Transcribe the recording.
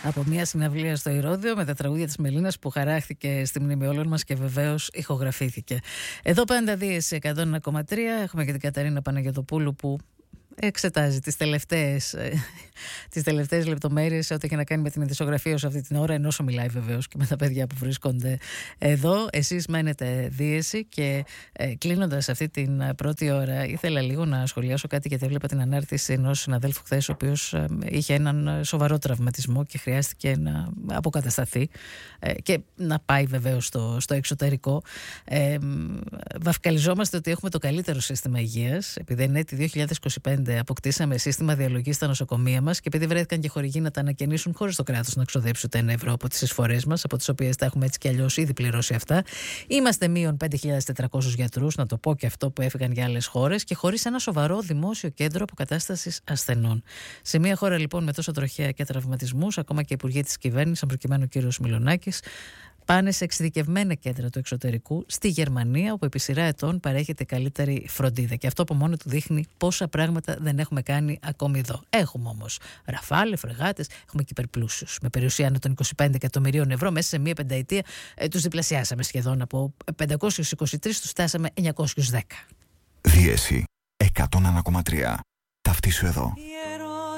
από μια συναυλία στο Ηρώδειο με τα τραγούδια της Μελίνας που χαράχθηκε στη μνήμη όλων μας και βεβαίως ηχογραφήθηκε. Εδώ πάντα Δίεση 101,3. Έχουμε και την Καταρίνα Παναγιωτοπούλου που εξετάζει τις τελευταίες λεπτομέρειες ό,τι έχει να κάνει με την ειδησιογραφία σε αυτή την ώρα, ενώ μιλάει βεβαίως και με τα παιδιά που βρίσκονται εδώ. Εσείς μένετε Δίεση και κλείνοντας αυτή την πρώτη ώρα ήθελα λίγο να σχολιάσω κάτι, γιατί έβλεπα την ανάρτηση ενός συναδέλφου χθες ο οποίος είχε έναν σοβαρό τραυματισμό και χρειάστηκε να αποκατασταθεί και να πάει βεβαίως στο εξωτερικό. Βαφκαλιζόμαστε ότι έχουμε το καλύτερο σύστημα υγείας, επειδή είναι έτη 2025 αποκτήσαμε σύστημα διαλογής στα νοσοκομεία μας και επειδή βρέθηκαν και χορηγοί να τα ανακαινήσουν χωρίς το κράτος να ξοδέψει ούτε ένα ευρώ από τις εισφορές μας, από τις οποίες τα έχουμε έτσι κι αλλιώς ήδη πληρώσει αυτά. Είμαστε μείον 5.400 γιατρούς, να το πω και αυτό, που έφυγαν για άλλες χώρες και χωρίς ένα σοβαρό δημόσιο κέντρο αποκατάστασης ασθενών. Σε μια χώρα λοιπόν με τόσο τροχαία και τραυματισμούς, ακόμα και οι υπουργοί της κυβέρνησης, αν προκειμένου ο κύριος Μιλονάκης, πάνε σε εξειδικευμένα κέντρα του εξωτερικού στη Γερμανία, όπου επί σειρά ετών παρέχεται καλύτερη φροντίδα. Και αυτό από μόνο του δείχνει πόσα πράγματα δεν έχουμε κάνει ακόμη εδώ. Έχουμε όμως ραφάλε, φρεγάτες, έχουμε και υπερπλούσιους. Με περιουσία άνω των 25 εκατομμυρίων ευρώ, μέσα σε μία πενταετία τους διπλασιάσαμε σχεδόν. Από 523 τους φτάσαμε 910. Δίεση 101,3. Ταυτίσου εδώ.